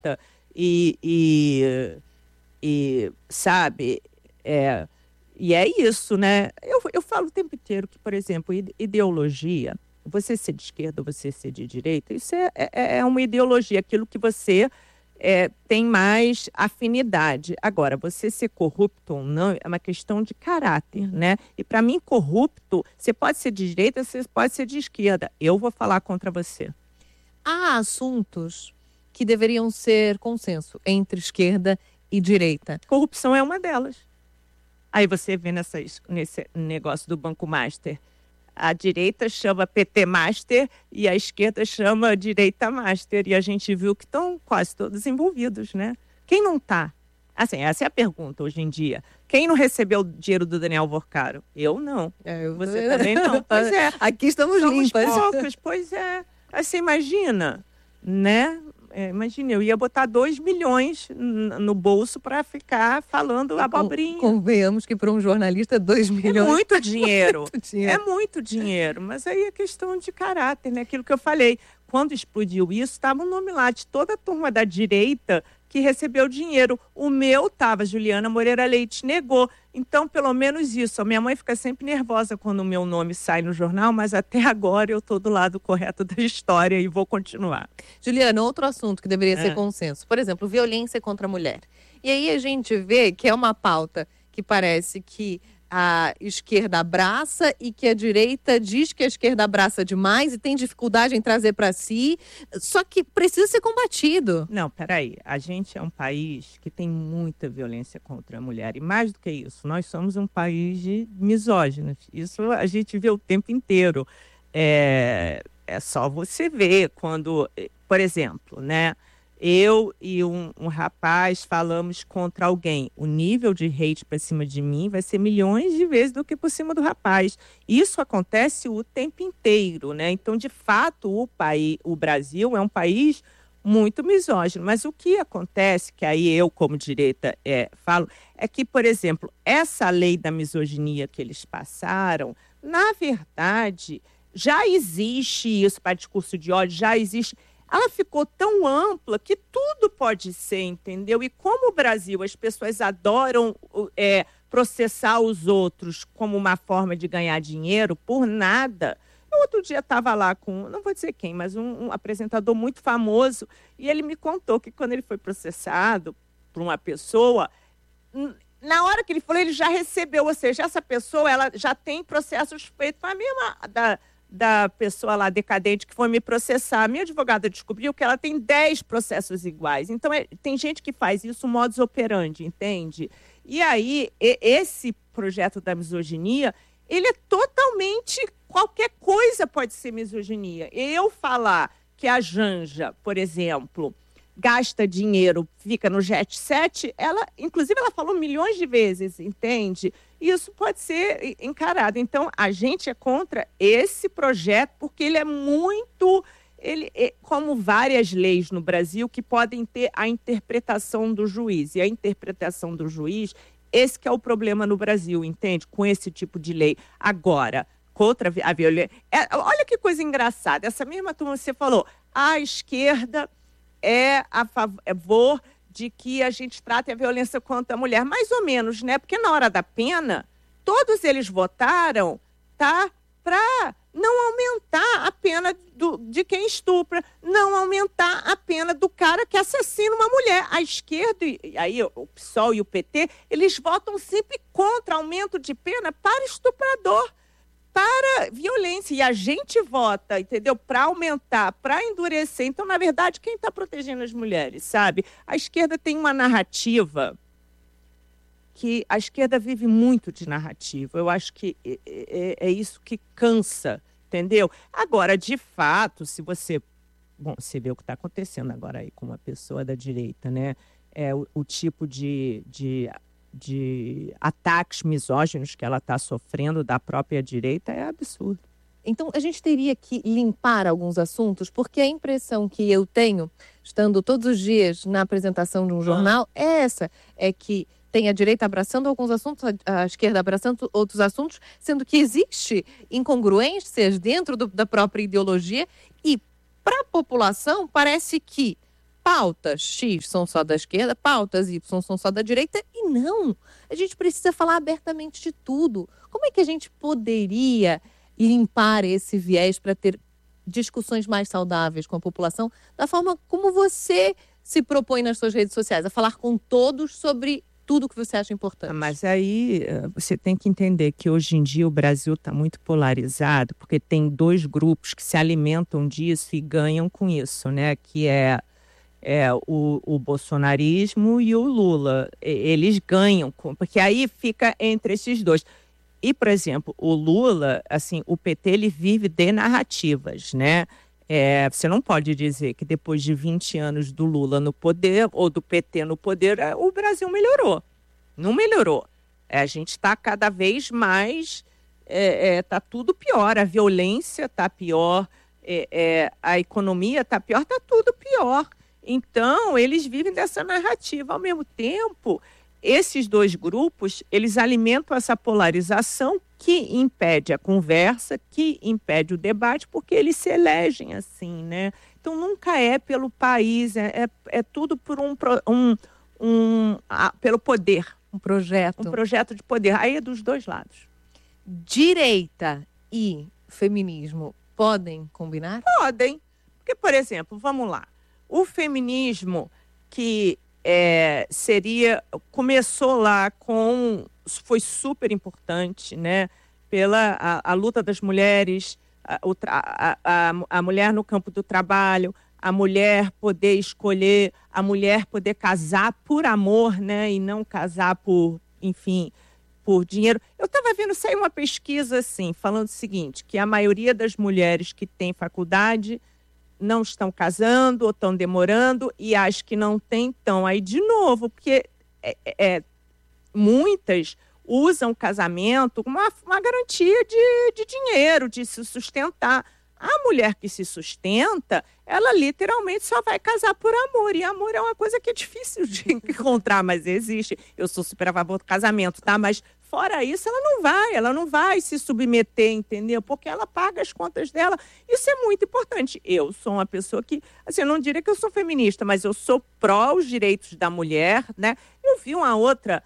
e sabe, e é isso, né? Eu falo o tempo inteiro que, por exemplo, ideologia, você ser de esquerda ou você ser de direita, isso é uma ideologia, aquilo que você tem mais afinidade. Agora, você ser corrupto ou não é uma questão de caráter, né? E para mim, corrupto, você pode ser de direita, você pode ser de esquerda. Eu vou falar contra você. Há assuntos que deveriam ser consenso entre esquerda e direita. Corrupção é uma delas. Aí você vê nesse negócio do Banco Master. A direita chama PT Master e a esquerda chama Direita Master. E a gente viu que estão quase todos envolvidos, né? Quem não está? Assim, essa é a pergunta hoje em dia. Quem não recebeu o dinheiro do Daniel Vorcaro? Eu não. Você também não? Pois é. Aqui estamos limpas. Poucos, pois é. Aí você imagina, né? Imagina, eu ia botar 2 milhões no bolso para ficar falando abobrinha. Convenhamos que para um jornalista 2 milhões... É muito dinheiro. Muito dinheiro. É muito dinheiro. Mas aí é questão de caráter, né? Aquilo que eu falei. Quando explodiu isso, estava o nome lá de toda a turma da direita que recebeu dinheiro. O meu estava, Juliana Moreira Leite negou. Então, pelo menos isso. A minha mãe fica sempre nervosa quando o meu nome sai no jornal, mas até agora eu estou do lado correto da história e vou continuar. Juliana, outro assunto que deveria ser consenso. Por exemplo, violência contra a mulher. E aí a gente vê que é uma pauta que parece que a esquerda abraça e que a direita diz que a esquerda abraça demais e tem dificuldade em trazer para si, só que precisa ser combatido. Não, peraí, a gente é um país que tem muita violência contra a mulher e mais do que isso, nós somos um país de misóginos, isso a gente vê o tempo inteiro. É só você ver quando, por exemplo, né? Eu e um rapaz falamos contra alguém. O nível de hate para cima de mim vai ser milhões de vezes do que por cima do rapaz. Isso acontece o tempo inteiro, né? Então, de fato, o Brasil é um país muito misógino. Mas o que acontece, que aí eu, como direita, falo, é que, por exemplo, essa lei da misoginia que eles passaram, na verdade, já existe isso para discurso de ódio, já existe... Ela ficou tão ampla que tudo pode ser, entendeu? E como o Brasil, as pessoas adoram processar os outros como uma forma de ganhar dinheiro por nada. Eu outro dia estava lá com, não vou dizer quem, mas um apresentador muito famoso, e ele me contou que quando ele foi processado por uma pessoa, na hora que ele falou, ele já recebeu, ou seja, essa pessoa ela já tem processos feitos com a mesma... da pessoa lá decadente que foi me processar. A minha advogada descobriu que ela tem 10 processos iguais. Então, tem gente que faz isso modus operandi, entende? E aí, esse projeto da misoginia, ele é totalmente... Qualquer coisa pode ser misoginia. Eu falar que a Janja, por exemplo, gasta dinheiro, fica no jet set, inclusive ela falou milhões de vezes, entende? Isso pode ser encarado. Então, a gente é contra esse projeto porque ele é muito... como várias leis no Brasil que podem ter a interpretação do juiz. E a interpretação do juiz, esse que é o problema no Brasil, entende? Com esse tipo de lei. Agora, contra a violência... olha que coisa engraçada. Essa mesma turma você falou, a esquerda é a favor de que a gente trate a violência contra a mulher, mais ou menos, né? Porque na hora da pena, todos eles votaram, tá? Para não aumentar a pena de quem estupra, não aumentar a pena do cara que assassina uma mulher. A esquerda, e aí o PSOL e o PT, eles votam sempre contra aumento de pena para estuprador, para violência. E a gente vota, entendeu? Para aumentar, para endurecer. Então, na verdade, quem está protegendo as mulheres, sabe? A esquerda tem uma narrativa que a esquerda vive muito de narrativa. Eu acho que é isso que cansa, entendeu? Agora, de fato, se você... Bom, você vê o que está acontecendo agora aí com uma pessoa da direita, né? O tipo de ataques misóginos que ela está sofrendo da própria direita é absurdo. Então, a gente teria que limpar alguns assuntos, porque a impressão que eu tenho, estando todos os dias na apresentação de um jornal, é que tem a direita abraçando alguns assuntos, a esquerda abraçando outros assuntos, sendo que existe incongruências dentro da própria ideologia e, para a população, parece que pautas X são só da esquerda, pautas Y são só da direita, e não. A gente precisa falar abertamente de tudo. Como é que a gente poderia limpar esse viés para ter discussões mais saudáveis com a população, da forma como você se propõe nas suas redes sociais, a falar com todos sobre tudo que você acha importante? Mas aí você tem que entender que hoje em dia o Brasil está muito polarizado, porque tem dois grupos que se alimentam disso e ganham com isso, né? Que é o bolsonarismo e o Lula. Eles ganham, porque aí fica entre esses dois. E, por exemplo, o Lula, assim, o PT, ele vive de narrativas, né? Você não pode dizer que depois de 20 anos do Lula no poder ou do PT no poder, o Brasil melhorou. Não melhorou. A gente está cada vez mais... Está tudo pior. A violência está pior, a economia está pior, está tudo pior. Então, eles vivem dessa narrativa. Ao mesmo tempo, esses dois grupos, eles alimentam essa polarização que impede a conversa, que impede o debate, porque eles se elegem assim, né? Então, nunca é pelo país, é tudo por pelo poder. Um projeto De poder. Aí é dos dois lados. Direita e feminismo podem combinar? Podem. Porque, por exemplo, vamos lá. O feminismo que começou lá foi super importante, né? Pela a luta das mulheres, a mulher no campo do trabalho, a mulher poder escolher, a mulher poder casar por amor, né? E não casar por dinheiro. Eu estava vendo, saiu uma pesquisa assim, falando o seguinte, que a maioria das mulheres que têm faculdade não estão casando ou estão demorando, e as que não têm estão aí de novo, porque muitas usam o casamento como uma garantia de dinheiro, de se sustentar. A mulher que se sustenta, ela literalmente só vai casar por amor, e amor é uma coisa que é difícil de encontrar, mas existe. Eu sou super a favor do casamento, tá? Mas fora isso, ela não vai se submeter, entendeu? Porque ela paga as contas dela. Isso é muito importante. Eu sou uma pessoa que, assim, eu não diria que eu sou feminista, mas eu sou pró os direitos da mulher, né? Eu vi uma outra,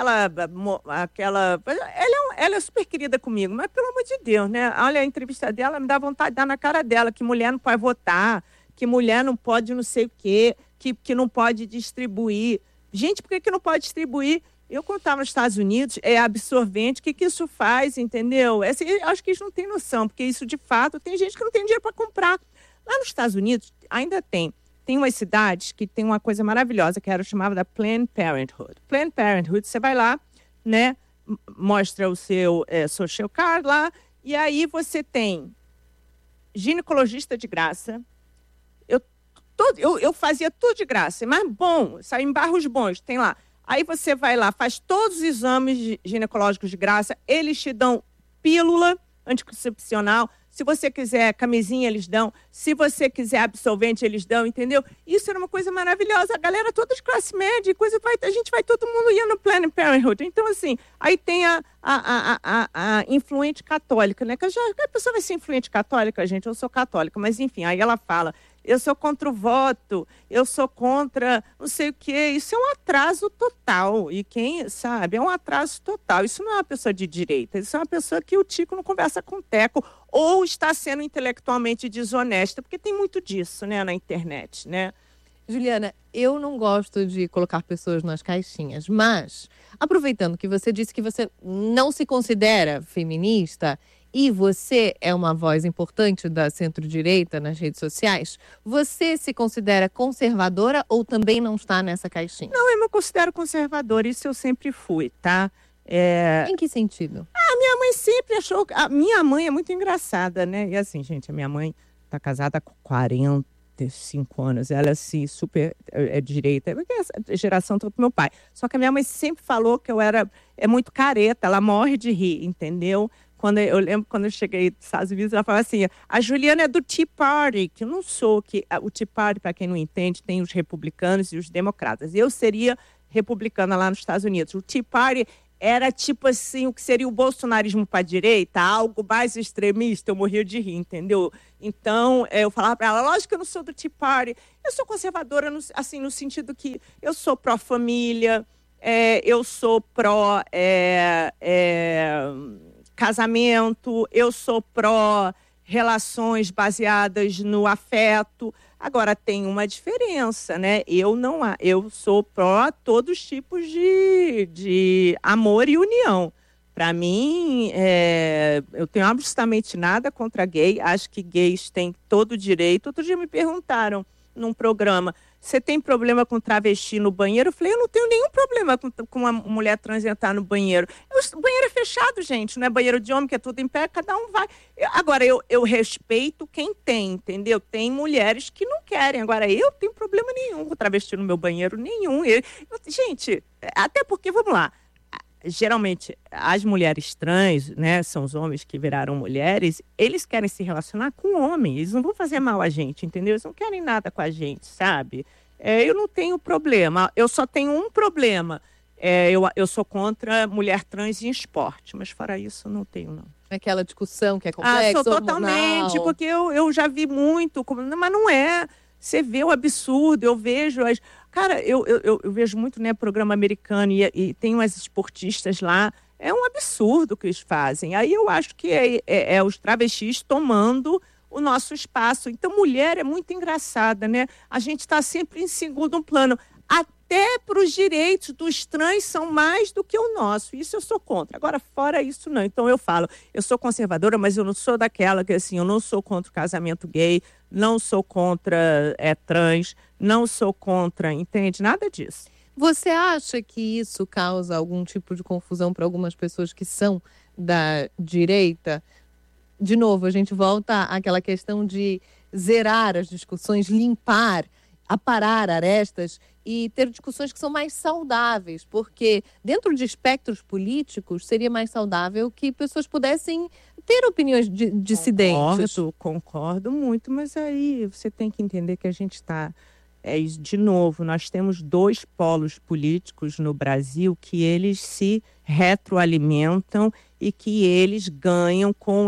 ela é super querida comigo, mas pelo amor de Deus, né? Olha, a entrevista dela me dá vontade de dar na cara dela, que mulher não pode votar, que mulher não pode não sei o quê, que não pode distribuir. Gente, por que não pode distribuir? Eu, quando estava nos Estados Unidos, é absorvente, o que isso faz, entendeu? Acho que eles não têm noção, porque isso, de fato, tem gente que não tem dinheiro para comprar. Lá nos Estados Unidos, ainda tem umas cidades que tem uma coisa maravilhosa, que era chamada da Planned Parenthood. Planned Parenthood, você vai lá, né, mostra o seu social card lá, e aí você tem ginecologista de graça. Eu fazia tudo de graça, mas bom, saiu em bairros bons, tem lá. Aí você vai lá, faz todos os exames ginecológicos de graça, eles te dão pílula anticoncepcional, se você quiser camisinha, eles dão, se você quiser absorvente, eles dão, entendeu? Isso era uma coisa maravilhosa, a galera toda de classe média, a gente vai todo mundo ia no Planned Parenthood. Então, assim, aí tem a influente católica, né? A pessoa vai ser influente católica, gente, eu sou católica, mas enfim, aí ela fala, eu sou contra o voto, eu sou contra não sei o quê. Isso é um atraso total. E quem sabe, é um atraso total. Isso não é uma pessoa de direita, isso é uma pessoa que o Tico não conversa com o Teco ou está sendo intelectualmente desonesta, porque tem muito disso, né, na internet, né? Juliana, eu não gosto de colocar pessoas nas caixinhas, mas aproveitando que você disse que você não se considera feminista e você é uma voz importante da centro-direita nas redes sociais, você se considera conservadora ou também não está nessa caixinha? Não, eu me considero conservadora, isso eu sempre fui, tá? Em que sentido? A minha mãe sempre achou... A minha mãe é muito engraçada, né? E assim, gente, a minha mãe está casada com 45 anos, ela assim, super direita, é geração toda do meu pai. Só que a minha mãe sempre falou que eu era muito careta, ela morre de rir, entendeu? Eu lembro quando eu cheguei dos Estados Unidos, ela falava assim, a Juliana é do Tea Party, que eu não sou, o Tea Party, para quem não entende, tem os republicanos e os democratas. Eu seria republicana lá nos Estados Unidos. O Tea Party era tipo assim, o que seria o bolsonarismo para a direita, algo mais extremista, eu morria de rir, entendeu? Então, eu falava para ela, lógico que eu não sou do Tea Party, eu sou conservadora, assim, no sentido que eu sou pró-família, eu sou pró-casamento, eu sou pró-relações baseadas no afeto. Agora, tem uma diferença, né? Eu sou pró todos os tipos de amor e união. Para mim, eu tenho absolutamente nada contra gay. Acho que gays têm todo o direito. Outro dia me perguntaram num programa, você tem problema com travesti no banheiro? Eu falei, eu não tenho nenhum problema com uma mulher trans entrar no banheiro. O banheiro é fechado, gente, não é banheiro de homem, que é tudo em pé, cada um vai. Agora, eu respeito quem tem, entendeu? Tem mulheres que não querem. Agora, eu tenho problema nenhum com travesti no meu banheiro, nenhum. Gente, até porque, vamos lá, geralmente, as mulheres trans, né, são os homens que viraram mulheres, eles querem se relacionar com homens, eles não vão fazer mal a gente, entendeu? Eles não querem nada com a gente, sabe? Eu não tenho problema, eu só tenho um problema, eu sou contra mulher trans em esporte, mas fora isso, não tenho, não. Aquela discussão que é complexa, sou totalmente, porque eu já vi muito, mas não é... Você vê o absurdo, eu vejo Cara, eu vejo muito, né, programa americano e tem umas esportistas lá. É um absurdo o que eles fazem. Aí eu acho que é os travestis tomando o nosso espaço. Então, mulher é muito engraçada, né? A gente está sempre em segundo plano. Até para os direitos dos trans são mais do que o nosso. Isso eu sou contra. Agora, fora isso, não. Então, eu falo, eu sou conservadora, mas eu não sou daquela que, assim, eu não sou contra o casamento gay, não sou contra trans, não sou contra, entende? Nada disso. Você acha que isso causa algum tipo de confusão para algumas pessoas que são da direita? De novo, a gente volta àquela questão de zerar as discussões, limpar, aparar arestas e ter discussões que são mais saudáveis, porque dentro de espectros políticos seria mais saudável que pessoas pudessem ter opiniões dissidentes. Concordo muito, mas aí você tem que entender que a gente está... de novo, nós temos dois polos políticos no Brasil que eles se retroalimentam e que eles ganham com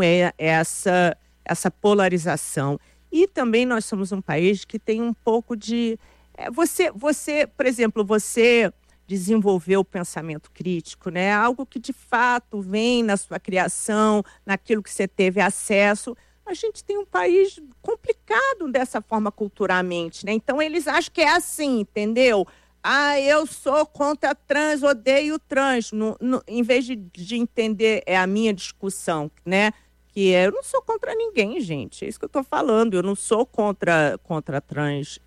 essa polarização. E também nós somos um país que tem um pouco de... Você, por exemplo, você desenvolveu o pensamento crítico, né? Algo que de fato vem na sua criação, naquilo que você teve acesso. A gente tem um país complicado dessa forma culturalmente, né? Então eles acham que é assim, entendeu? Eu sou contra trans, odeio trans. Em vez de entender a minha discussão, né? Que eu não sou contra ninguém, gente. É isso que eu estou falando. Eu não sou contra trans.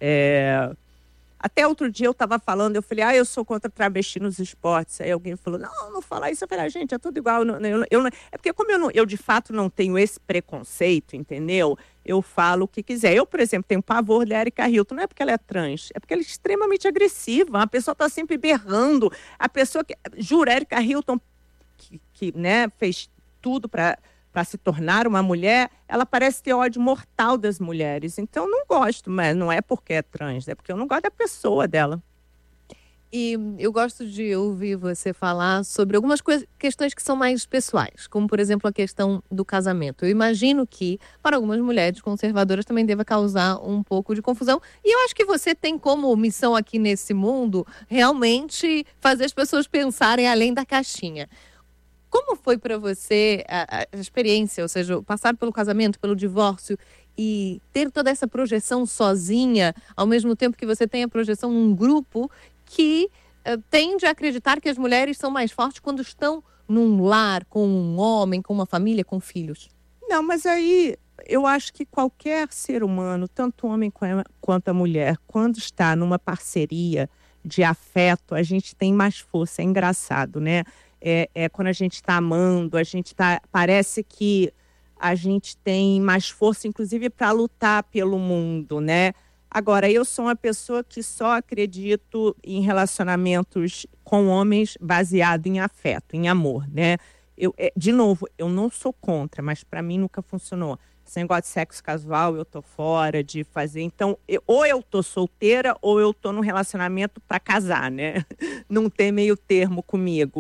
Até outro dia eu estava falando, eu falei, eu sou contra travesti nos esportes. Aí alguém falou, não fala isso. Eu falei, gente, é tudo igual. É porque como eu de fato não tenho esse preconceito, entendeu? Eu falo o que quiser. Eu, por exemplo, tenho pavor da Erika Hilton. Não é porque ela é trans, é porque ela é extremamente agressiva. A pessoa está sempre berrando. A pessoa que... Jura, Erika Hilton, que né, fez tudo para se tornar uma mulher, ela parece ter ódio mortal das mulheres. Então, não gosto, mas não é porque é trans, é porque eu não gosto da pessoa dela. E eu gosto de ouvir você falar sobre algumas questões que são mais pessoais, como, por exemplo, a questão do casamento. Eu imagino que, para algumas mulheres conservadoras, também deva causar um pouco de confusão. E eu acho que você tem como missão aqui nesse mundo realmente fazer as pessoas pensarem além da caixinha. Como foi para você a experiência, ou seja, passar pelo casamento, pelo divórcio e ter toda essa projeção sozinha, ao mesmo tempo que você tem a projeção num grupo que tende a acreditar que as mulheres são mais fortes quando estão num lar, com um homem, com uma família, com filhos? Não, mas aí eu acho que qualquer ser humano, tanto o homem quanto a mulher, quando está numa parceria de afeto, a gente tem mais força. É engraçado, né? Quando a gente está amando, parece que a gente tem mais força, inclusive, para lutar pelo mundo, né? Agora, eu sou uma pessoa que só acredito em relacionamentos com homens baseado em afeto, em amor, né? De novo, eu não sou contra, mas para mim nunca funcionou. Esse negócio de sexo casual, eu tô fora de fazer. Então, ou eu tô solteira ou eu tô num relacionamento para casar, né? Não tem meio termo comigo.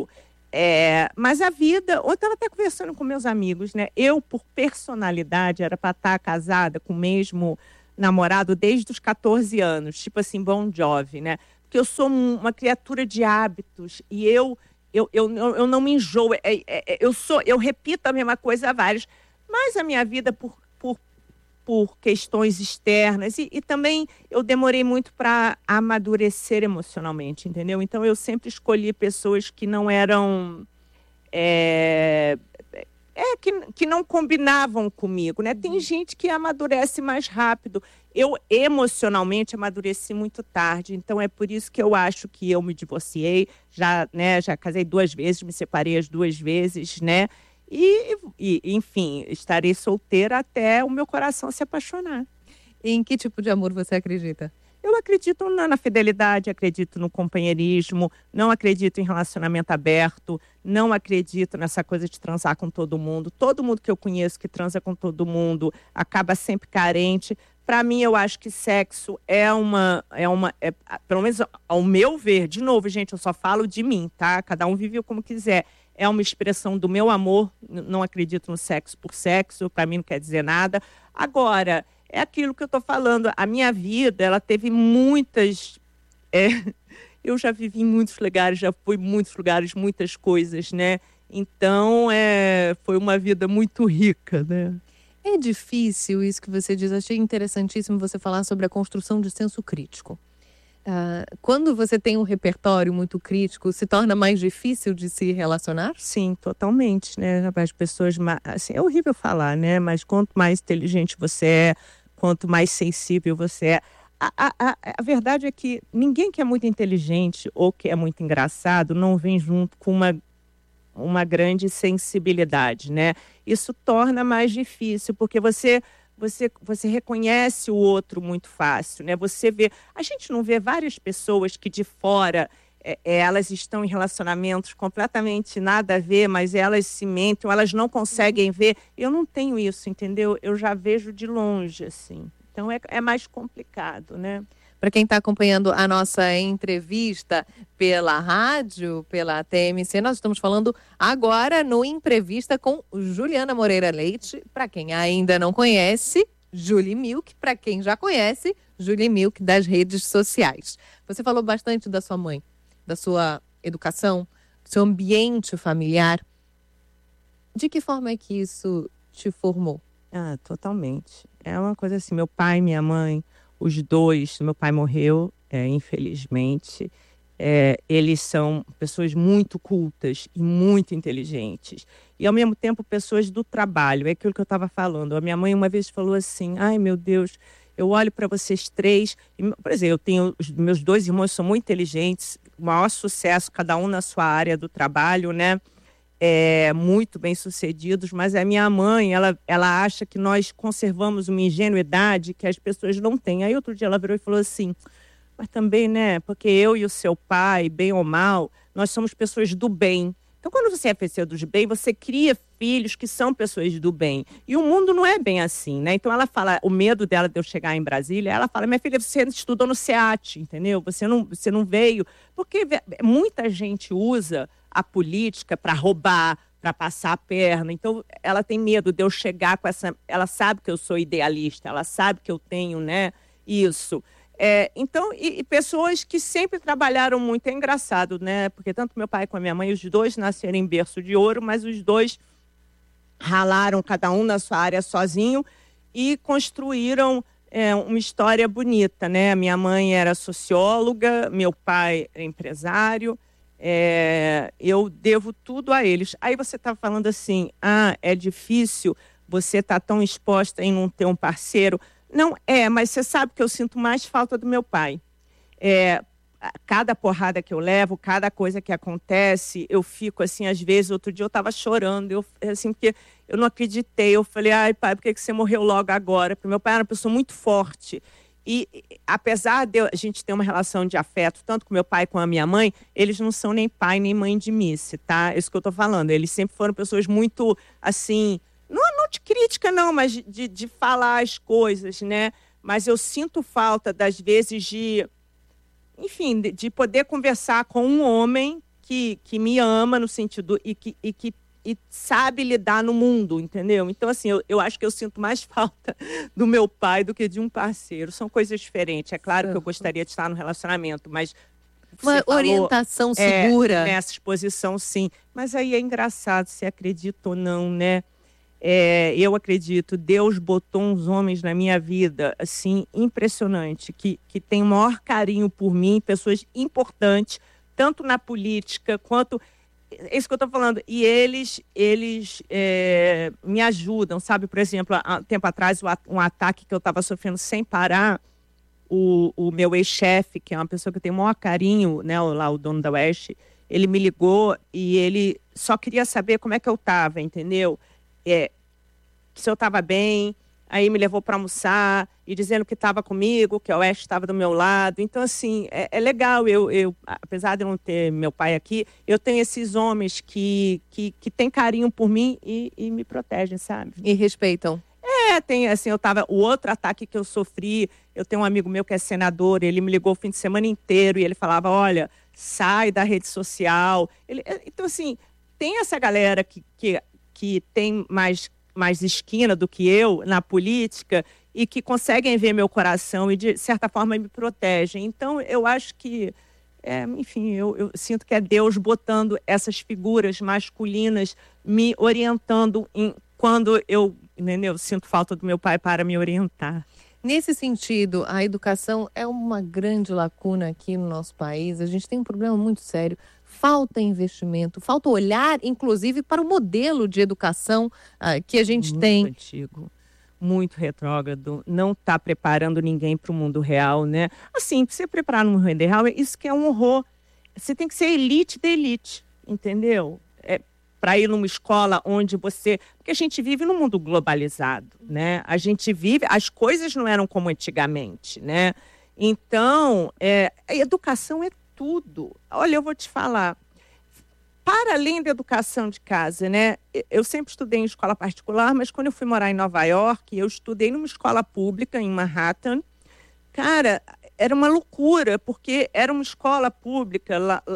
Mas a vida... Eu estava até conversando com meus amigos, né? Eu, por personalidade, era para estar casada com o mesmo namorado desde os 14 anos. Tipo assim, Bon Jovi, né? Porque eu sou uma criatura de hábitos. E eu não me enjoo. Eu repito a mesma coisa há vários. Mas a minha vida, por questões externas. E também eu demorei muito para amadurecer emocionalmente, entendeu? Então, eu sempre escolhi pessoas que não eram... que não combinavam comigo, né? Tem gente que amadurece mais rápido. Eu, emocionalmente, amadureci muito tarde. Então, é por isso que eu acho que eu me divorciei. Já casei 2 vezes, me separei as 2 vezes, né? Enfim, estarei solteira até o meu coração se apaixonar. E em que tipo de amor você acredita? Eu acredito na fidelidade, acredito no companheirismo, não acredito em relacionamento aberto, não acredito nessa coisa de transar com todo mundo. Todo mundo que eu conheço que transa com todo mundo acaba sempre carente. Para mim, eu acho que sexo pelo menos ao meu ver, de novo, gente, eu só falo de mim, tá? Cada um vive como quiser. É uma expressão do meu amor, não acredito no sexo por sexo, para mim não quer dizer nada. Agora, é aquilo que eu estou falando, a minha vida, ela teve muitas... eu já vivi em muitos lugares, já fui em muitos lugares, muitas coisas, né? Então, foi uma vida muito rica, né? É difícil isso que você diz, achei interessantíssimo você falar sobre a construção de senso crítico. Quando você tem um repertório muito crítico, se torna mais difícil de se relacionar? Sim, totalmente, né? As pessoas, assim, é horrível falar, né? Mas quanto mais inteligente você é, quanto mais sensível você é. A verdade é que ninguém que é muito inteligente ou que é muito engraçado não vem junto com uma grande sensibilidade, né? Isso torna mais difícil, porque você reconhece o outro muito fácil, né? Você vê... A gente não vê várias pessoas que de fora elas estão em relacionamentos completamente nada a ver, mas elas se mentem, elas não conseguem ver. Eu não tenho isso, entendeu? Eu já vejo de longe, assim. Então é mais complicado, né? Para quem está acompanhando a nossa entrevista pela rádio, pela TMC, nós estamos falando agora no Entrevista com Juliana Moreira Leite. Para quem ainda não conhece, Julie Milk. Para quem já conhece, Julie Milk das redes sociais. Você falou bastante da sua mãe, da sua educação, do seu ambiente familiar. De que forma é que isso te formou? Totalmente. É uma coisa assim, meu pai e minha mãe... Os dois, meu pai morreu, infelizmente. Eles são pessoas muito cultas e muito inteligentes. E, ao mesmo tempo, pessoas do trabalho. É aquilo que eu estava falando. A minha mãe uma vez falou assim, ai, meu Deus, eu olho para vocês 3... Por exemplo, meus 2 irmãos são muito inteligentes, maior sucesso, cada um na sua área do trabalho, né? Muito bem sucedidos, mas a minha mãe, ela acha que nós conservamos uma ingenuidade que as pessoas não têm. Aí outro dia ela virou e falou assim, mas também, né, porque eu e o seu pai, bem ou mal, nós somos pessoas do bem. Então, quando você é pessoa do bem, você cria filhos que são pessoas do bem. E o mundo não é bem assim, né? Então, ela fala, o medo dela de eu chegar em Brasília, ela fala, minha filha, você estudou no SEAT, entendeu? Você não veio... Porque muita gente usa a política para roubar, para passar a perna. Então, ela tem medo de eu chegar com essa... Ela sabe que eu sou idealista, ela sabe que eu tenho, né, isso... Então, e pessoas que sempre trabalharam muito, é engraçado, né? Porque tanto meu pai como a minha mãe, os 2 nasceram em berço de ouro, mas os 2 ralaram, cada um na sua área sozinho, e construíram uma história bonita, né? A minha mãe era socióloga, meu pai era empresário, eu devo tudo a eles. Aí você está falando assim, é difícil você estar tão exposta em não ter um parceiro. Não, mas você sabe que eu sinto mais falta do meu pai. Cada porrada que eu levo, cada coisa que acontece, eu fico assim, às vezes, outro dia eu estava chorando, porque eu não acreditei. Eu falei, ai pai, por que você morreu logo agora? Porque meu pai era uma pessoa muito forte. E apesar de a gente ter uma relação de afeto, tanto com meu pai como a minha mãe, eles não são nem pai nem mãe de Missy, tá? É isso que eu estou falando. Eles sempre foram pessoas muito, assim... Não de crítica, não, mas de falar as coisas, né? Mas eu sinto falta, das vezes, de poder conversar com um homem que me ama no sentido e sabe lidar no mundo, entendeu? Então, assim, eu acho que eu sinto mais falta do meu pai do que de um parceiro. São coisas diferentes. É claro que eu gostaria de estar no relacionamento, mas... Uma orientação segura. Nessa exposição, sim. Mas aí é engraçado, se acredita ou não, né? Eu acredito, Deus botou uns homens na minha vida, assim, impressionante, que tem o maior carinho por mim, pessoas importantes, tanto na política quanto... É isso que eu estou falando. E eles me ajudam, sabe? Por exemplo, há um tempo atrás, um ataque que eu estava sofrendo sem parar, o meu ex-chefe, que é uma pessoa que eu tenho o maior carinho, né, o dono da Oeste, ele me ligou e ele só queria saber como é que eu estava, entendeu? Se eu estava bem, aí me levou para almoçar e dizendo que estava comigo, que a Oeste estava do meu lado. Então, assim, é legal. Eu, apesar de eu não ter meu pai aqui, eu tenho esses homens que têm carinho por mim e me protegem, sabe? E respeitam. Tem, assim, o outro ataque que eu sofri, eu tenho um amigo meu que é senador, ele me ligou o fim de semana inteiro e ele falava, olha, sai da rede social. Então, assim, tem essa galera que tem mais esquina do que eu na política e que conseguem ver meu coração e, de certa forma, me protegem. Então, eu acho que, enfim, eu sinto que é Deus botando essas figuras masculinas, me orientando quando eu, entendeu? Sinto falta do meu pai para me orientar. Nesse sentido, a educação é uma grande lacuna aqui no nosso país. A gente tem um problema muito sério. Falta investimento, falta olhar, inclusive, para o modelo de educação que a gente tem. Muito antigo, muito retrógrado, não está preparando ninguém para o mundo real, né? Assim, para você preparar no mundo real, isso que é um horror. Você tem que ser elite da elite, entendeu? Para ir numa escola onde porque a gente vive num mundo globalizado, né? A gente vive... As coisas não eram como antigamente, né? Então, a educação é tudo. Olha, eu vou te falar. Para além da educação de casa, né? Eu sempre estudei em escola particular, mas quando eu fui morar em Nova York, eu estudei numa escola pública em Manhattan. Cara, era uma loucura, porque era uma escola pública,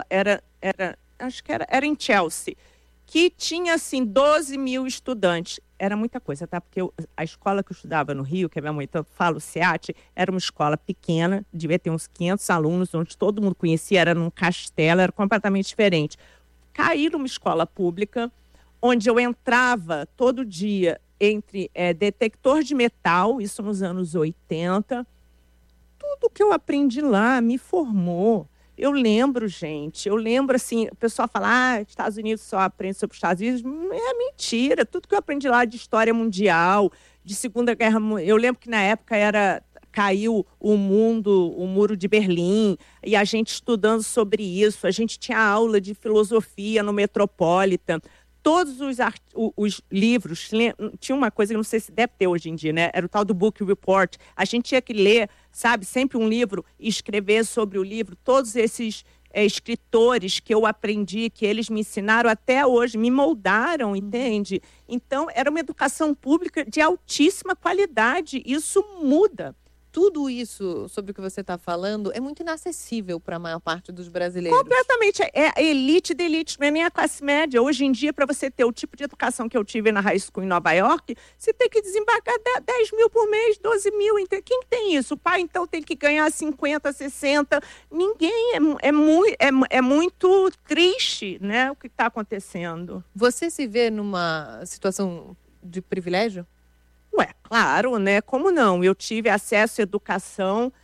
acho que era em Chelsea, que tinha, assim, 12 mil estudantes. Era muita coisa, tá? Porque a escola que eu estudava no Rio, que a minha mãe tanto fala, o SEAT, era uma escola pequena, devia ter uns 500 alunos, onde todo mundo conhecia, era num castelo, era completamente diferente. Caí numa escola pública, onde eu entrava todo dia entre detector de metal, isso nos anos 80. Tudo que eu aprendi lá me formou. Eu lembro, assim, o pessoal fala, Estados Unidos só aprende sobre os Estados Unidos. É mentira, tudo que eu aprendi lá de história mundial, de Segunda Guerra Mundial. Eu lembro que na época caiu o muro de Berlim, e a gente estudando sobre isso, a gente tinha aula de filosofia no Metropolitan. Todos os livros, tinha uma coisa que não sei se deve ter hoje em dia, né? Era o tal do Book Report. A gente tinha que ler, sabe, sempre um livro e escrever sobre o livro. Todos esses escritores que eu aprendi, que eles me ensinaram até hoje, me moldaram, entende? Então, era uma educação pública de altíssima qualidade. Isso muda. Tudo isso sobre o que você está falando é muito inacessível para a maior parte dos brasileiros. Completamente. É a elite da elite, não é nem a classe média. Hoje em dia, para você ter o tipo de educação que eu tive na high school em Nova York, você tem que desembarcar 10 mil por mês, 12 mil. Quem tem isso? O pai, então, tem que ganhar 50, 60. Ninguém. É muito triste, né, o que está acontecendo. Você se vê numa situação de privilégio? Claro, né? Como não? Eu tive acesso à educação,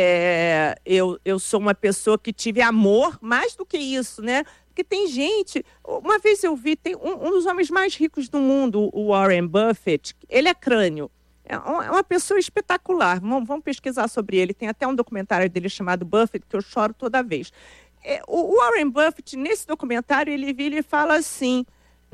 eu sou uma pessoa que tive amor, mais do que isso, né? Porque tem gente... Uma vez eu vi, tem um dos homens mais ricos do mundo, o Warren Buffett, ele é crânio. É uma pessoa espetacular. Vamos pesquisar sobre ele. Tem até um documentário dele chamado Buffett, que eu choro toda vez. O Warren Buffett, nesse documentário, ele vira e fala assim...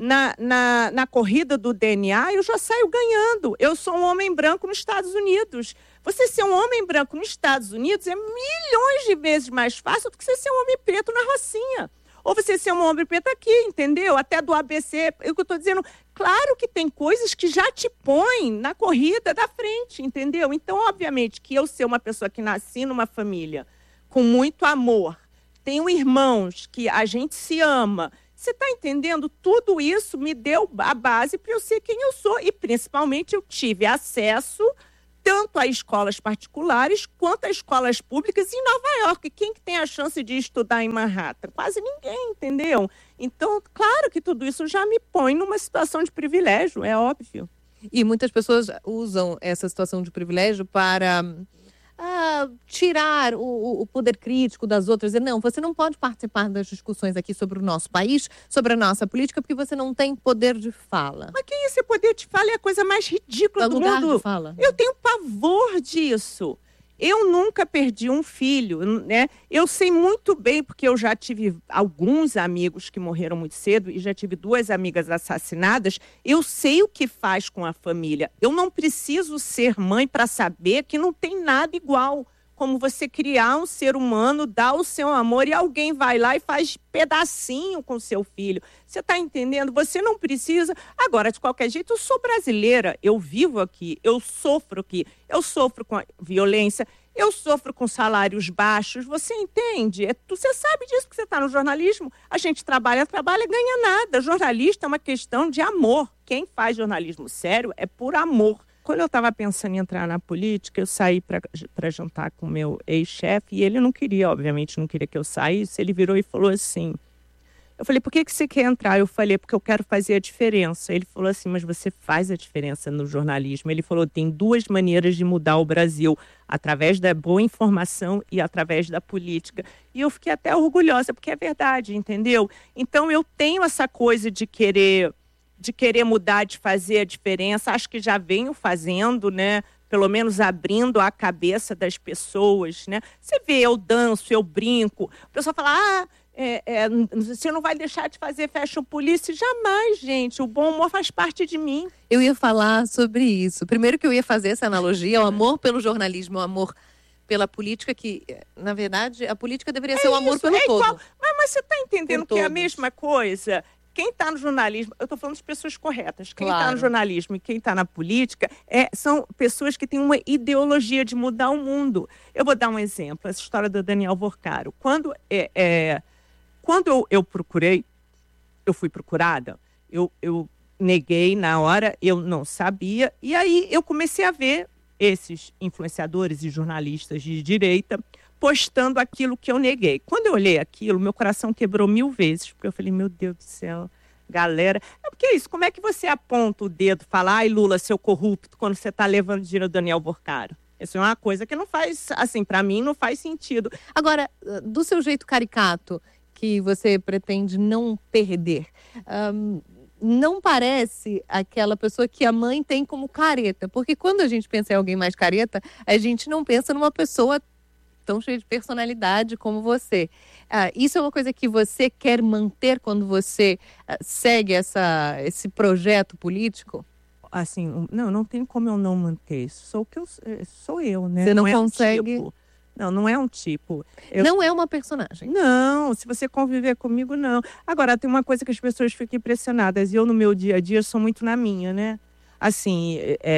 Na corrida do DNA, eu já saio ganhando. Eu sou um homem branco nos Estados Unidos. Você ser um homem branco nos Estados Unidos é milhões de vezes mais fácil do que você ser um homem preto na Rocinha. Ou você ser um homem preto aqui, entendeu? Até do ABC. É o que eu estou dizendo. Claro que tem coisas que já te põem na corrida da frente, entendeu? Então, obviamente, que eu ser uma pessoa que nasci numa família com muito amor, tenho irmãos que a gente se ama. Você está entendendo? Tudo isso me deu a base para eu ser quem eu sou. E, principalmente, eu tive acesso tanto a escolas particulares quanto a escolas públicas em Nova York. Quem que tem a chance de estudar em Manhattan? Quase ninguém, entendeu? Então, claro que tudo isso já me põe numa situação de privilégio, é óbvio. E muitas pessoas usam essa situação de privilégio para tirar o poder crítico das outras. Dizer, não, você não pode participar das discussões aqui sobre o nosso país, sobre a nossa política, porque você não tem poder de fala. Mas que esse poder de fala é a coisa mais ridícula do mundo. De fala. Eu tenho pavor disso. Eu nunca perdi um filho, né? Eu sei muito bem, porque eu já tive alguns amigos que morreram muito cedo e já tive 2 amigas assassinadas. Eu sei o que faz com a família. Eu não preciso ser mãe para saber que não tem nada igual como você criar um ser humano, dar o seu amor e alguém vai lá e faz pedacinho com o seu filho. Você está entendendo? Você não precisa... Agora, de qualquer jeito, eu sou brasileira, eu vivo aqui, eu sofro com a violência, eu sofro com salários baixos, você entende? Você sabe disso porque você está no jornalismo. A gente trabalha e ganha nada. Jornalista é uma questão de amor. Quem faz jornalismo sério é por amor. Quando eu estava pensando em entrar na política, eu saí para jantar com o meu ex-chefe e ele não queria, obviamente, não queria que eu saísse. Ele virou e falou assim, eu falei, por que você quer entrar? Eu falei, porque eu quero fazer a diferença. Ele falou assim, mas você faz a diferença no jornalismo. Ele falou, tem 2 maneiras de mudar o Brasil, através da boa informação e através da política. E eu fiquei até orgulhosa, porque é verdade, entendeu? Então eu tenho essa coisa de querer mudar, de fazer a diferença. Acho que já venho fazendo, né? Pelo menos abrindo a cabeça das pessoas, né? Você vê, eu danço, eu brinco. O pessoal fala, você não vai deixar de fazer fashion police? Jamais, gente. O bom humor faz parte de mim. Eu ia falar sobre isso. Primeiro que eu ia fazer essa analogia, o amor pelo jornalismo, o amor pela política, que, na verdade, a política deveria ser o amor pelo todo. Igual. Mas você está entendendo que é a mesma coisa? Quem está no jornalismo, eu estou falando de pessoas corretas, quem está no jornalismo e quem está na política são pessoas que têm uma ideologia de mudar o mundo. Eu vou dar um exemplo, essa história do Daniel Vorcaro. Quando eu fui procurada, eu neguei na hora, eu não sabia, e aí eu comecei a ver esses influenciadores e jornalistas de direita postando aquilo que eu neguei. Quando eu olhei aquilo, meu coração quebrou 1000 vezes, porque eu falei, meu Deus do céu, galera. Porque é isso, como é que você aponta o dedo e fala, ai Lula, seu corrupto, quando você está levando dinheiro do Daniel Vorcaro? Isso é uma coisa que não faz, assim, para mim não faz sentido. Agora, do seu jeito caricato, que você pretende não perder, não parece aquela pessoa que a mãe tem como careta, porque quando a gente pensa em alguém mais careta, a gente não pensa numa pessoa tão cheia de personalidade como você. Isso é uma coisa que você quer manter quando você segue esse projeto político? Assim, não tem como eu não manter isso. Sou eu, né? Você não consegue... Um tipo. Não é um tipo. Não é uma personagem. Não, se você conviver comigo, não. Agora, tem uma coisa que as pessoas ficam impressionadas. Eu, no meu dia a dia, sou muito na minha, né? Assim,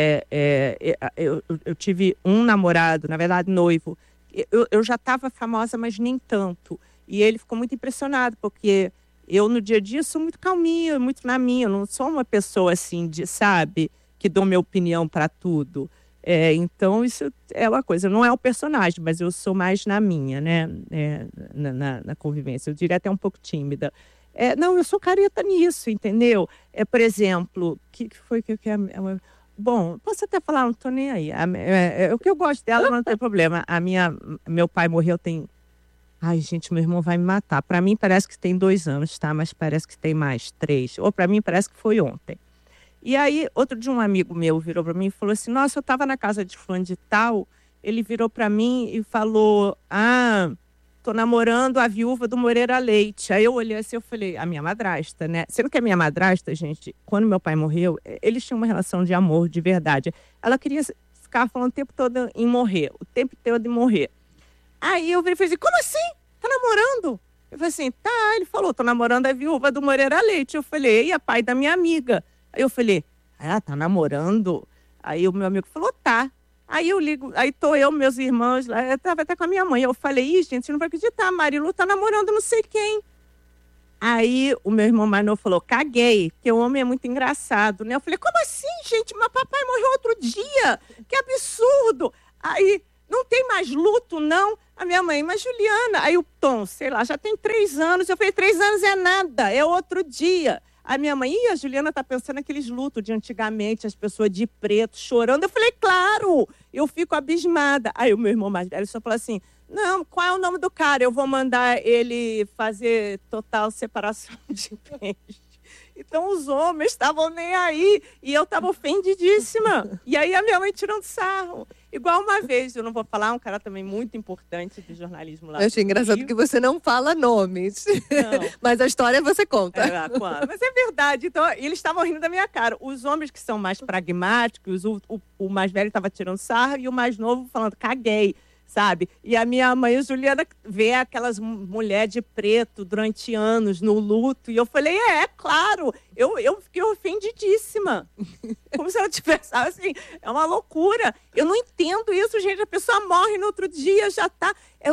eu tive um namorado, na verdade, noivo. Eu já estava famosa, mas nem tanto. E ele ficou muito impressionado, porque eu, no dia a dia, sou muito calminha, muito na minha. Eu não sou uma pessoa, assim, sabe, que dou minha opinião para tudo. Então, isso é uma coisa. Não é o personagem, mas eu sou mais na minha, né? Na convivência. Eu diria até um pouco tímida. Não, eu sou careta nisso, entendeu? Por exemplo, o que foi que eu quero... Bom, posso até falar, não estou nem aí. O que eu gosto dela não tem problema. Meu pai morreu tem... Ai, gente, meu irmão vai me matar. Para mim parece que tem 2 anos, tá? Mas parece que tem mais 3. Ou para mim parece que foi ontem. E aí, outro dia um amigo meu virou para mim e falou assim, nossa, eu estava na casa de fulano de tal. Ele virou para mim e falou, tô namorando a viúva do Moreira Leite. Aí eu olhei assim, eu falei, a minha madrasta, né? Sendo que a minha madrasta, gente, quando meu pai morreu, eles tinham uma relação de amor, de verdade. Ela queria ficar falando o tempo todo em morrer, o tempo todo em morrer. Aí eu falei assim, como assim? Tá namorando? Eu falei assim, tá. Ele falou, tô namorando a viúva do Moreira Leite. Eu falei, e a pai da minha amiga? Aí eu falei, tá namorando? Aí o meu amigo falou, tá. Aí eu ligo, aí tô eu, meus irmãos lá, eu tava até com a minha mãe. Eu falei, gente, você não vai acreditar, a Marilu tá namorando não sei quem. Aí o meu irmão mais novo falou, caguei, porque o homem é muito engraçado, né? Eu falei, como assim, gente? Meu papai morreu outro dia, que absurdo. Aí, não tem mais luto, não? A minha mãe, mas Juliana, aí o Tom, sei lá, já tem 3 anos. Eu falei, 3 anos é nada, é outro dia. A minha mãe, a Juliana tá pensando naqueles lutos de antigamente, as pessoas de preto chorando. Eu falei, claro, eu fico abismada. Aí o meu irmão mais velho só falou assim, não, qual é o nome do cara? Eu vou mandar ele fazer total separação de bens. Então os homens estavam nem aí e eu estava ofendidíssima. E aí a minha mãe tirando sarro. Igual uma vez, eu não vou falar, um cara também muito importante de jornalismo lá. Eu achei engraçado que você não fala nomes. Não. Mas a história você conta. Mas é verdade. Então, eles estavam rindo da minha cara. Os homens que são mais pragmáticos, o mais velho estava tirando sarro e o mais novo falando, caguei. Sabe? E a minha mãe, a Juliana, vê aquelas mulheres de preto durante anos no luto. E eu falei, claro, eu fiquei ofendidíssima. Como se ela tivesse, assim, é uma loucura. Eu não entendo isso, gente. A pessoa morre no outro dia, já tá...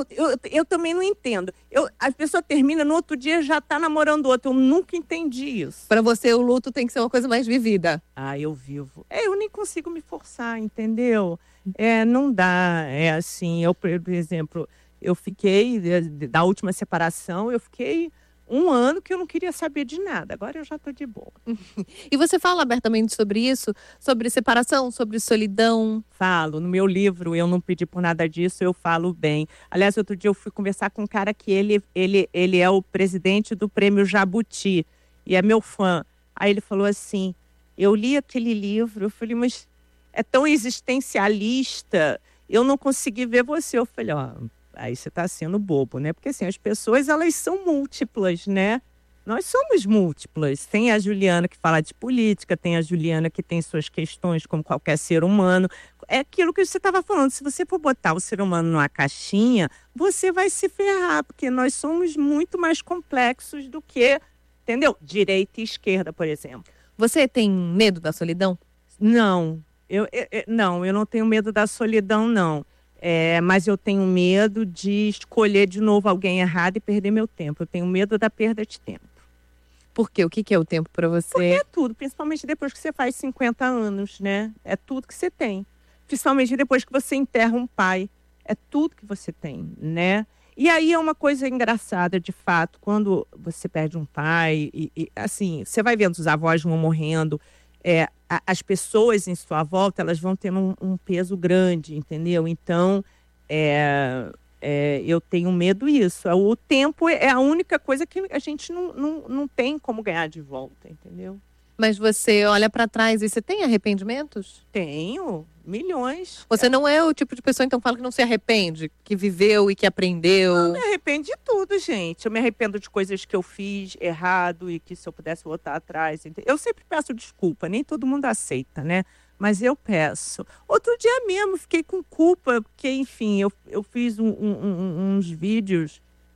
Eu também não entendo. A pessoa termina, no outro dia já tá namorando outro. Eu nunca entendi isso. Para você, o luto tem que ser uma coisa mais vivida. Eu vivo. Eu nem consigo me forçar, entendeu? Não dá, assim, eu, por exemplo, eu fiquei, da última separação, eu fiquei 1 ano que eu não queria saber de nada, agora eu já tô de boa. E você fala abertamente sobre isso? Sobre separação, sobre solidão? Falo, no meu livro, eu não pedi por nada disso, eu falo bem. Aliás, outro dia eu fui conversar com um cara que ele é o presidente do Prêmio Jabuti, e é meu fã. Aí ele falou assim, eu li aquele livro, eu falei, mas... é tão existencialista, eu não consegui ver você. Eu falei, aí você está sendo bobo, né? Porque assim, as pessoas, elas são múltiplas, né? Nós somos múltiplas. Tem a Juliana que fala de política, tem a Juliana que tem suas questões como qualquer ser humano. É aquilo que você estava falando, se você for botar o ser humano numa caixinha, você vai se ferrar, porque nós somos muito mais complexos do que, entendeu? Direita e esquerda, por exemplo. Você tem medo da solidão? Não. Eu não tenho medo da solidão, não. Mas eu tenho medo de escolher de novo alguém errado e perder meu tempo. Eu tenho medo da perda de tempo. Por quê? O que é o tempo para você? Porque é tudo, principalmente depois que você faz 50 anos, né? É tudo que você tem. Principalmente depois que você enterra um pai. É tudo que você tem, né? E aí é uma coisa engraçada, de fato, quando você perde um pai, assim, você vai vendo os avós vão morrendo, as pessoas em sua volta, elas vão tendo um peso grande, entendeu? Então, eu tenho medo disso. O tempo é a única coisa que a gente não tem como ganhar de volta, entendeu? Mas você olha para trás e você tem arrependimentos? Tenho, milhões. Você não é o tipo de pessoa, então, fala que não se arrepende, que viveu e que aprendeu. Eu me arrependo de tudo, gente. Eu me arrependo de coisas que eu fiz errado e que se eu pudesse voltar atrás. Eu sempre peço desculpa, nem todo mundo aceita, né? Mas eu peço. Outro dia mesmo, fiquei com culpa, porque, enfim, eu fiz uns vídeos,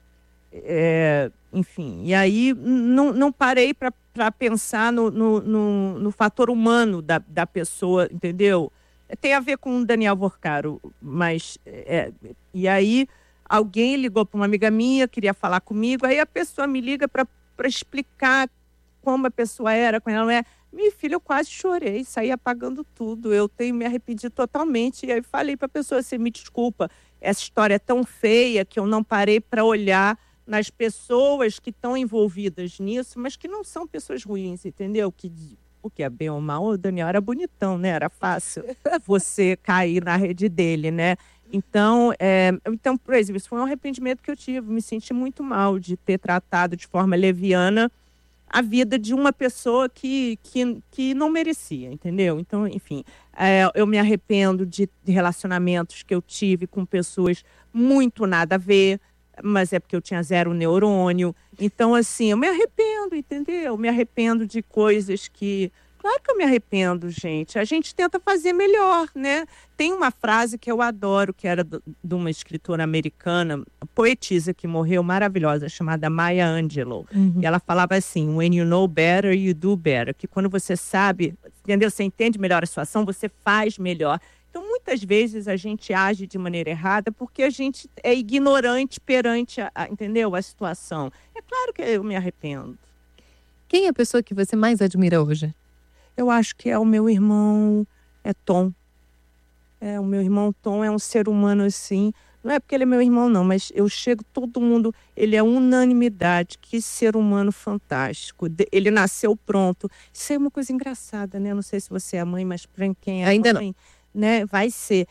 enfim, e aí não parei para pensar no fator humano da pessoa, entendeu? Tem a ver com o Daniel Vorcaro, mas... e aí, alguém ligou para uma amiga minha, queria falar comigo, aí a pessoa me liga para explicar como a pessoa era, como ela não é. Minha filha, eu quase chorei, saí apagando tudo, eu me arrependi totalmente. E aí falei para a pessoa assim, me desculpa, essa história é tão feia que eu não parei para olhar nas pessoas que estão envolvidas nisso, mas que não são pessoas ruins, entendeu? Porque é bem ou mal, o Daniel era bonitão, né? Era fácil você cair na rede dele, né? Então, por exemplo, isso foi um arrependimento que eu tive. Me senti muito mal de ter tratado de forma leviana a vida de uma pessoa que não merecia, entendeu? Então, enfim, eu me arrependo de relacionamentos que eu tive com pessoas muito nada a ver, mas é porque eu tinha 0 neurônio. Então, assim, eu me arrependo, entendeu? Eu me arrependo de coisas que... Claro que eu me arrependo, gente. A gente tenta fazer melhor, né? Tem uma frase que eu adoro, que era de uma escritora americana, poetisa que morreu, maravilhosa, chamada Maya Angelou. Uhum. E ela falava assim, when you know better, you do better. Que quando você sabe, entendeu? Você entende melhor a situação, você faz melhor. Então, muitas vezes a gente age de maneira errada porque a gente é ignorante perante entendeu? A situação. É claro que eu me arrependo. Quem é a pessoa que você mais admira hoje? Eu acho que é o meu irmão, Tom. O meu irmão Tom é um ser humano assim. Não é porque ele é meu irmão, não, mas eu chego, todo mundo, ele é unanimidade. Que ser humano fantástico. Ele nasceu pronto. Isso é uma coisa engraçada, né? Não sei se você é mãe, mas para quem é ainda mãe, né? Vai ser.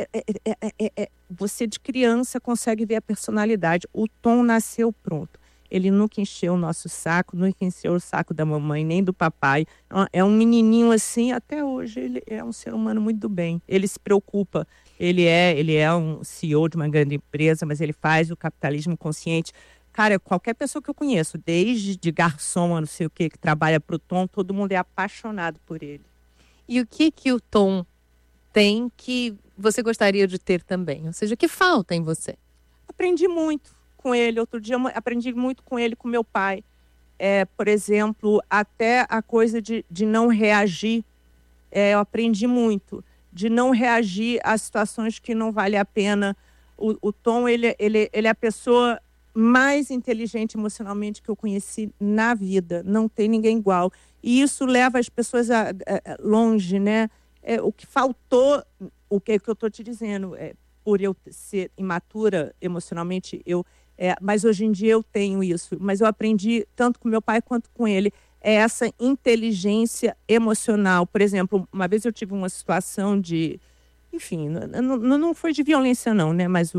Você de criança consegue ver a personalidade. O Tom nasceu pronto. Ele nunca encheu o nosso saco, nunca encheu o saco da mamãe, nem do papai. É um menininho assim, até hoje ele é um ser humano muito do bem. Ele se preocupa. Ele é um CEO de uma grande empresa, mas ele faz o capitalismo consciente. Cara, qualquer pessoa que eu conheço, desde de garçom a não sei o que trabalha para o Tom, todo mundo é apaixonado por ele. E o que o Tom tem que você gostaria de ter também? Ou seja, o que falta em você? Aprendi muito com ele. Outro dia aprendi muito com ele, com meu pai. Por exemplo, até a coisa de não reagir. Eu aprendi muito. De não reagir a situações que não vale a pena. O Tom, ele é a pessoa mais inteligente emocionalmente que eu conheci na vida. Não tem ninguém igual. E isso leva as pessoas longe, né? O que faltou, o que eu estou te dizendo, por eu ser imatura emocionalmente, mas hoje em dia eu tenho isso. Mas eu aprendi tanto com meu pai quanto com ele. Essa inteligência emocional. Por exemplo, uma vez eu tive uma situação de... Enfim, não foi de violência não, né? Mas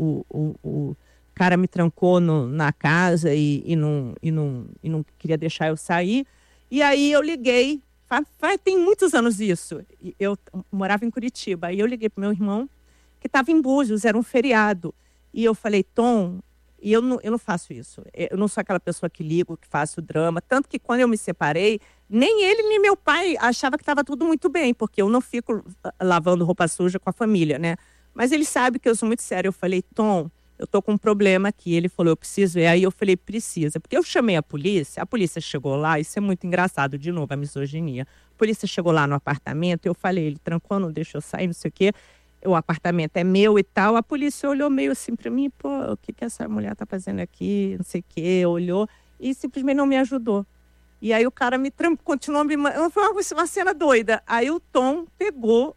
o cara me trancou na casa e não queria deixar eu sair. E aí eu liguei. Tem muitos anos isso. Eu morava em Curitiba. Aí eu liguei para o meu irmão, que estava em Búzios, era um feriado. E eu falei, Tom... E eu não faço isso. Eu não sou aquela pessoa que ligo, que faço drama. Tanto que quando eu me separei, nem ele nem meu pai achava que estava tudo muito bem, porque eu não fico lavando roupa suja com a família, né? Mas ele sabe que eu sou muito séria. Eu falei, Tom, eu tô com um problema aqui. Ele falou, eu preciso. E aí eu falei, precisa. Porque eu chamei a polícia chegou lá, isso é muito engraçado, de novo, a misoginia. A polícia chegou lá no apartamento, eu falei, ele trancou, não deixou eu sair, não sei o quê. O apartamento é meu e tal. A polícia olhou meio assim para mim, pô, o que essa mulher tá fazendo aqui, não sei o quê, olhou e simplesmente não me ajudou. E aí o cara continuou me... Foi uma cena doida. Aí o Tom pegou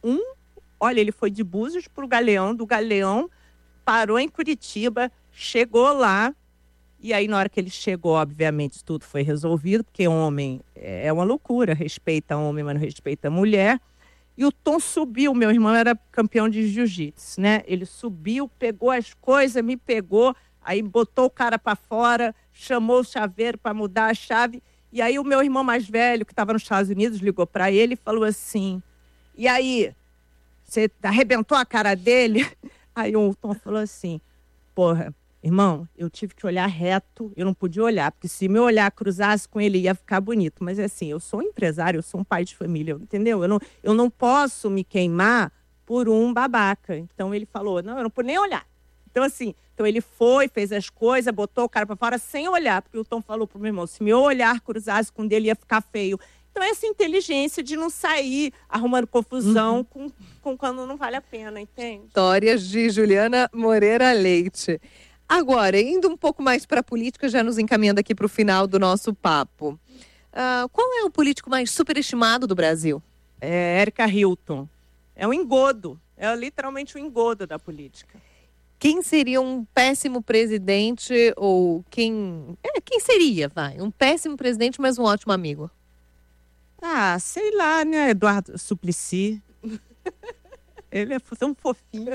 olha, ele foi de Búzios pro Galeão, do Galeão, parou em Curitiba, chegou lá, e aí na hora que ele chegou, obviamente, tudo foi resolvido, porque homem é uma loucura, respeita homem, mas não respeita mulher. E o Tom subiu, meu irmão era campeão de jiu-jitsu, né? Ele subiu, pegou as coisas, me pegou, aí botou o cara para fora, chamou o chaveiro para mudar a chave. E aí o meu irmão mais velho, que estava nos Estados Unidos, ligou para ele e falou assim, e aí, você arrebentou a cara dele? Aí o Tom falou assim, porra, irmão, eu tive que olhar reto, eu não podia olhar, porque se meu olhar cruzasse com ele ia ficar bonito. Mas assim, eu sou um empresário, eu sou um pai de família, entendeu? Eu não posso me queimar por um babaca. Então ele falou, não, eu não pude nem olhar. Então assim, ele foi, fez as coisas, botou o cara para fora sem olhar, porque o Tom falou pro meu irmão, se meu olhar cruzasse com o dele ia ficar feio. Então essa inteligência de não sair arrumando confusão com quando não vale a pena, entende? Histórias de Juliana Moreira Leite. Agora, indo um pouco mais para a política, já nos encaminhando aqui para o final do nosso papo. Qual é o político mais superestimado do Brasil? Érica Hilton. É um engodo. É literalmente um engodo da política. Quem seria um péssimo presidente ou quem seria, um péssimo presidente, mas um ótimo amigo? Sei lá, né? Eduardo Suplicy. Ele é tão fofinho.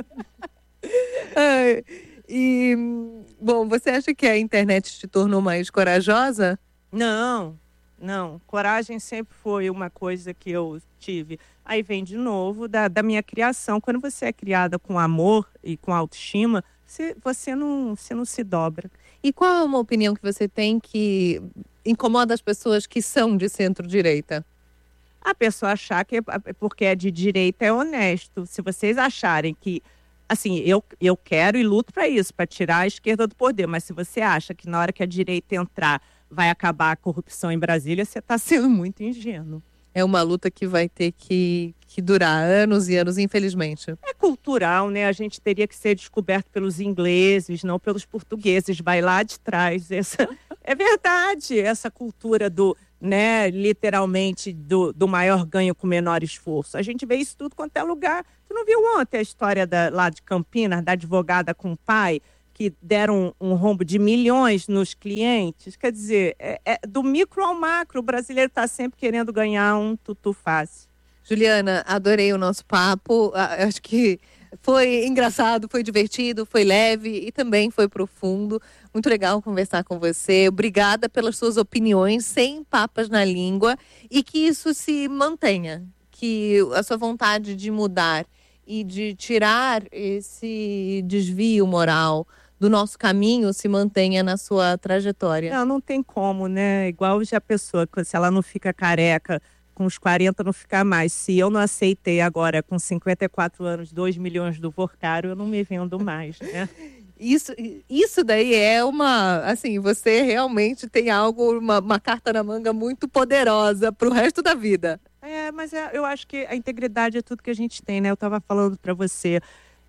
Bom, você acha que a internet te tornou mais corajosa? Não. Coragem sempre foi uma coisa que eu tive. Aí vem de novo da minha criação. Quando você é criada com amor e com autoestima, você não se dobra. E qual é uma opinião que você tem que incomoda as pessoas que são de centro-direita? A pessoa achar que porque é de direita é honesto. Se vocês acharem que... Assim, eu quero e luto para isso, para tirar a esquerda do poder. Mas se você acha que na hora que a direita entrar vai acabar a corrupção em Brasília, você está sendo muito ingênuo. é uma luta que vai ter que durar anos e anos, infelizmente. É cultural, né? A gente teria que ser descoberto pelos ingleses, não pelos portugueses. Vai lá de trás. É verdade, essa cultura do, né, literalmente, do maior ganho com menor esforço. A gente vê isso tudo quanto é lugar. Tu não viu ontem a história lá de Campinas, da advogada com o pai, que deram um rombo de milhões nos clientes? Quer dizer, do micro ao macro, o brasileiro está sempre querendo ganhar um tutu fácil. Juliana, adorei o nosso papo. Acho que foi engraçado, foi divertido, foi leve e também foi profundo. Muito legal conversar com você. Obrigada pelas suas opiniões, sem papas na língua, e que isso se mantenha, que a sua vontade de mudar e de tirar esse desvio moral do nosso caminho se mantenha na sua trajetória. Não tem como, né? Igual já a pessoa, se ela não fica careca com os 40, não ficar mais. Se eu não aceitei agora, com 54 anos, 2 milhões do Vorcaro, eu não me vendo mais, né? Isso daí é assim, você realmente tem uma carta na manga muito poderosa pro resto da vida. Mas eu acho que a integridade é tudo que a gente tem, né? Eu estava falando para você,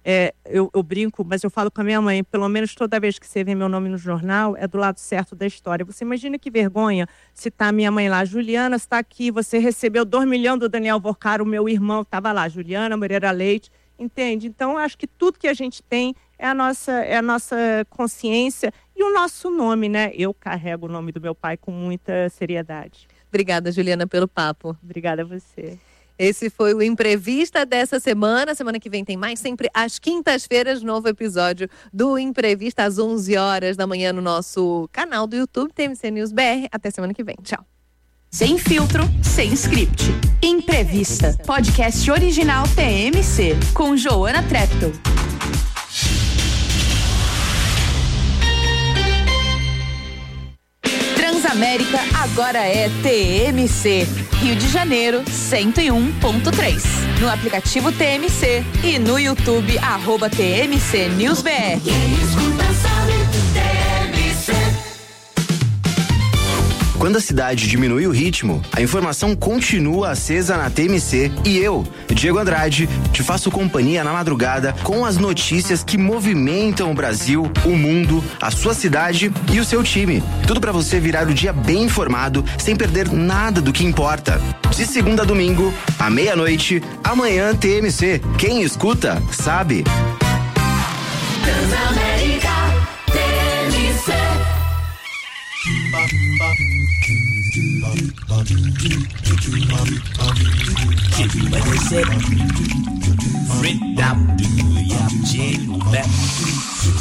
eu brinco, mas eu falo com a minha mãe, pelo menos toda vez que você vê meu nome no jornal, é do lado certo da história. Você imagina que vergonha se tá minha mãe lá, Juliana, está aqui, você recebeu 2 milhões do Daniel Vorcaro, o meu irmão estava lá, Juliana Moreira Leite, entende? Então, eu acho que tudo que a gente tem é a nossa consciência e o nosso nome, né? Eu carrego o nome do meu pai com muita seriedade. Obrigada, Juliana, pelo papo. Obrigada a você. Esse foi o Imprevista dessa semana. Semana que vem tem mais, sempre às quintas-feiras, novo episódio do Imprevista às 11 horas da manhã no nosso canal do YouTube, TMC News BR. Até semana que vem. Tchau. Sem filtro, sem script. Imprevista, podcast original TMC, com Joana Treptow. Transamérica agora é TMC. Rio de Janeiro, 101.3. No aplicativo TMC e no YouTube, @TMC News BR. Quando a cidade diminui o ritmo, a informação continua acesa na TMC e eu, Diego Andrade, te faço companhia na madrugada com as notícias que movimentam o Brasil, o mundo, a sua cidade e o seu time. Tudo para você virar o dia bem informado, sem perder nada do que importa. De segunda a domingo, à meia-noite, amanhã TMC. Quem escuta, sabe. Transamérica, TMC. Free down, do ya,